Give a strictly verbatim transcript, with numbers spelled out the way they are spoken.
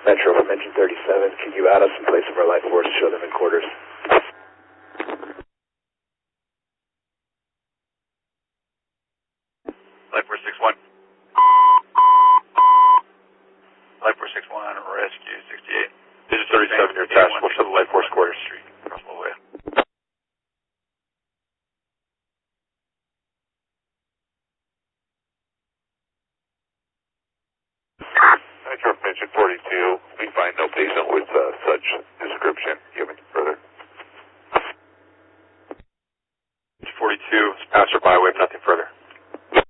Metro from engine thirty-seven, can you add us in place of our life force to show them in quarters? Life force six one. Life force six one, rescue sixty-eight. Engine thirty-seven, your task force to the life force quarters. Street, across the way. Metro from engine forty-two, we find no patient with uh, such description. Do you have anything further? forty-two, passerby, we have nothing further.